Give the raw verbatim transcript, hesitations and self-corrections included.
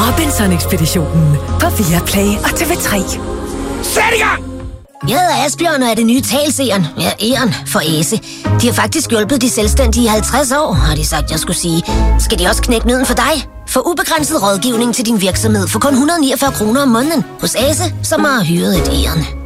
Robinson-ekspeditionen på Viaplay og T V tre. Sæt i gang! Jeg hedder Asbjørn og er det nye talseren. Ja, æren for Æse. De har faktisk hjulpet de selvstændige i halvtreds år, har de sagt, jeg skulle sige. Skal de også knække nøden for dig? For ubegrænset rådgivning til din virksomhed for kun et hundrede og niogfyrre kroner om måneden hos Æse, som har hyret et æren.